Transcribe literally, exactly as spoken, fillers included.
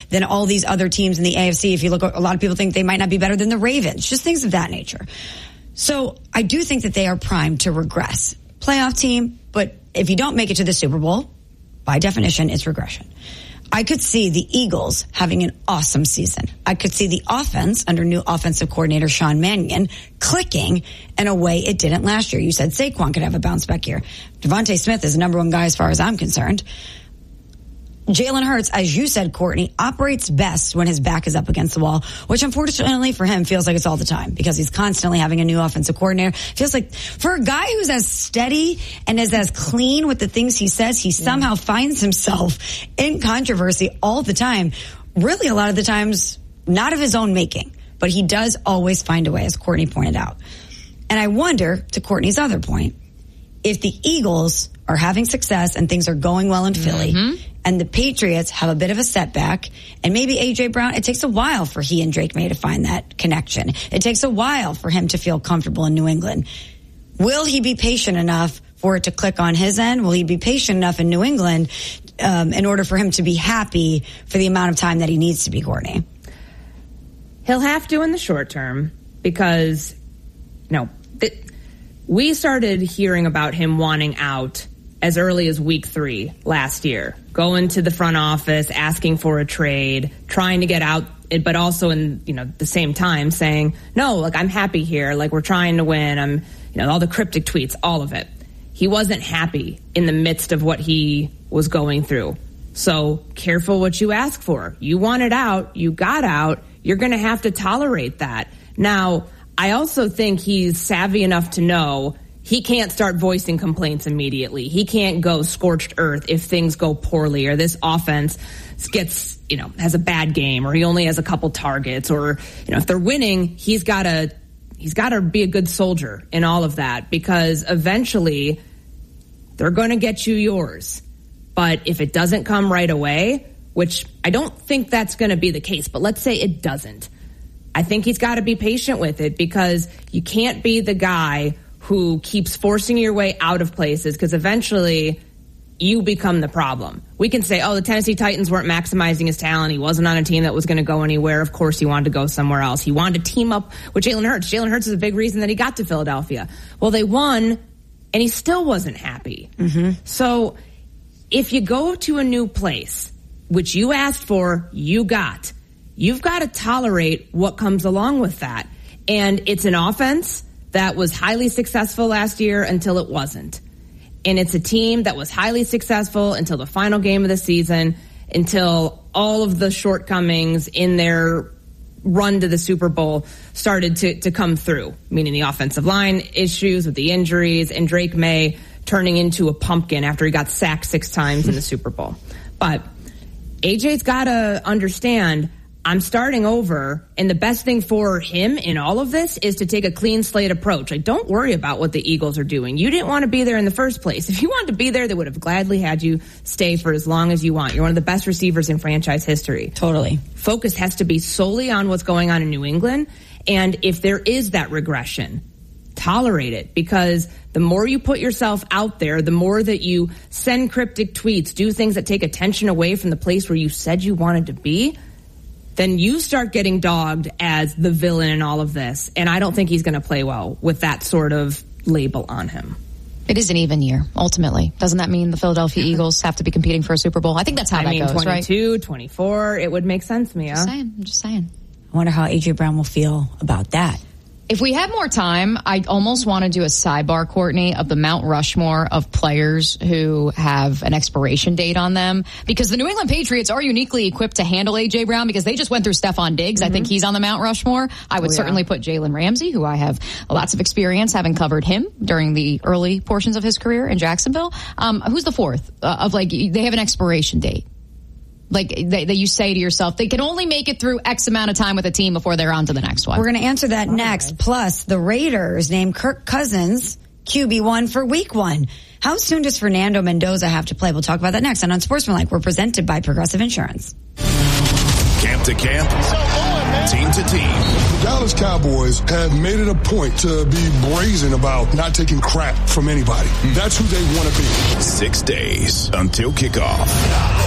than all these other teams in the A F C. If you look, a lot of people think they might not be better than the Ravens, just things of that nature. So I do think that they are primed to regress. Playoff team, but if you don't make it to the Super Bowl, by definition, it's regression. I could see the Eagles having an awesome season. I could see the offense under new offensive coordinator Sean Mannion clicking in a way it didn't last year. You said Saquon could have a bounce back year. Devontae Smith is the number one guy as far as I'm concerned. Jalen Hurts, as you said, Courtney, operates best when his back is up against the wall, which unfortunately for him feels like it's all the time because he's constantly having a new offensive coordinator. Feels like for a guy who's as steady and is as clean with the things he says, he yeah. somehow finds himself in controversy all the time. Really, a lot of the times, not of his own making, but he does always find a way, as Courtney pointed out. And I wonder, to Courtney's other point, if the Eagles are having success and things are going well in Philly, mm-hmm. and the Patriots have a bit of a setback, and maybe A J Brown, it takes a while for he and Drake May to find that connection. It takes a while for him to feel comfortable in New England. Will he be patient enough for it to click on his end? Will he be patient enough in New England um, in order for him to be happy for the amount of time that he needs to be, Courtney? He'll have to in the short term because, you know, th- we started hearing about him wanting out as early as week three last year, going to the front office, asking for a trade, trying to get out, but also in, you know, the same time saying, no, like, I'm happy here. Like, we're trying to win. I'm, you know, all the cryptic tweets, all of it. He wasn't happy in the midst of what he was going through. So careful what you ask for. You wanted out. You got out. You're going to have to tolerate that. Now, I also think he's savvy enough to know he can't start voicing complaints immediately. He can't go scorched earth if things go poorly or this offense gets, you know, has a bad game or he only has a couple targets or, you know, if they're winning, he's got to, he's got to be a good soldier in all of that because eventually they're going to get you yours. But if it doesn't come right away, which I don't think that's going to be the case, but let's say it doesn't. I think he's got to be patient with it because you can't be the guy who keeps forcing your way out of places because eventually you become the problem. We can say, oh, the Tennessee Titans weren't maximizing his talent. He wasn't on a team that was going to go anywhere. Of course, he wanted to go somewhere else. He wanted to team up with Jalen Hurts. Jalen Hurts is a big reason that he got to Philadelphia. Well, they won, and he still wasn't happy. Mm-hmm. So if you go to a new place, which you asked for, you got, you've got to tolerate what comes along with that. And it's an offense that was highly successful last year until it wasn't. And it's a team that was highly successful until the final game of the season, until all of the shortcomings in their run to the Super Bowl started to, to come through, meaning the offensive line issues with the injuries and Drake May turning into a pumpkin after he got sacked six times in the Super Bowl. But A J's got to understand, I'm starting over, and the best thing for him in all of this is to take a clean slate approach. Like, don't worry about what the Eagles are doing. You didn't want to be there in the first place. If you wanted to be there, they would have gladly had you stay for as long as you want. You're one of the best receivers in franchise history. Totally. Focus has to be solely on what's going on in New England, and if there is that regression, tolerate it, because the more you put yourself out there, the more that you send cryptic tweets, do things that take attention away from the place where you said you wanted to be, then you start getting dogged as the villain in all of this. And I don't think he's going to play well with that sort of label on him. It is an even year, ultimately. Doesn't that mean the Philadelphia Eagles have to be competing for a Super Bowl? I think that's how I that mean, goes, right? twenty-two, twenty-four, it would make sense, Mia. Just saying, I'm just saying. I wonder how A J Brown will feel about that. If we had more time, I almost want to do a sidebar, Courtney, of the Mount Rushmore of players who have an expiration date on them. Because the New England Patriots are uniquely equipped to handle A J Brown because they just went through Stephon Diggs. Mm-hmm. I think he's on the Mount Rushmore. I would oh, yeah. certainly put Jalen Ramsey, who I have lots of experience having covered him during the early portions of his career in Jacksonville. Um, who's the fourth? Uh, of like, they have an expiration date. Like, that you say to yourself, they can only make it through X amount of time with a team before they're on to the next one. We're going to answer that next. Plus, the Raiders named Kirk Cousins Q B one for week one. How soon does Fernando Mendoza have to play? We'll talk about that next. And on Sportsmanlike, we're presented by Progressive Insurance. Camp to camp, team to team. The Dallas Cowboys have made it a point to be brazen about not taking crap from anybody. That's who they want to be. Six days until kickoff.